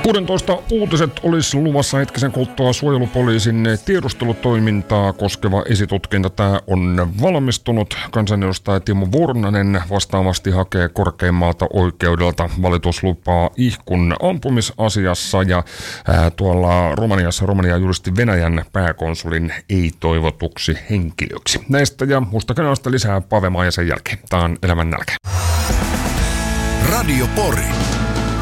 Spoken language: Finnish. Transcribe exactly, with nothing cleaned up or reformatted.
kuusitoista uutiset olisi luvassa hetkisen kuluttua. Suojelupoliisin tiedustelutoimintaa koskeva esitutkinta. Tämä on valmistunut. Kansanedustaja Timo Vornanen vastaavasti hakee korkeimmalta oikeudelta valituslupaa Ihkun ampumisasiassa. Ja ää, tuolla Romaniassa Romania julisti Venäjän pääkonsulin ei-toivotuksi henkilöksi. Näistä ja muusta kanavasta lisää Pave Maijasen jälkeen. Tämä on Elämän nälkä. Radio Pori.